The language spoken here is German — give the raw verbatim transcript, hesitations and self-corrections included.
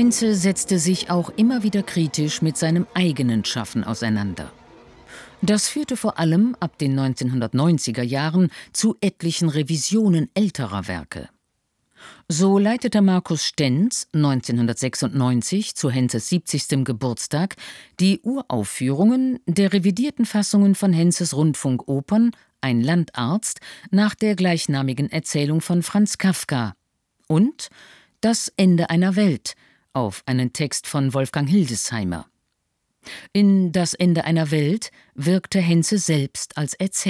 Henze setzte sich auch immer wieder kritisch mit seinem eigenen Schaffen auseinander. Das führte vor allem ab den neunzehnhundertneunziger Jahren zu etlichen Revisionen älterer Werke. So leitete Markus Stenz neunzehnhundertsechsundneunzig zu Henzes siebzigstem Geburtstag die Uraufführungen der revidierten Fassungen von Henzes Rundfunkopern Ein Landarzt nach der gleichnamigen Erzählung von Franz Kafka und Das Ende einer Welt auf einen Text von Wolfgang Hildesheimer. In Das Ende einer Welt wirkte Henze selbst als Erzähler.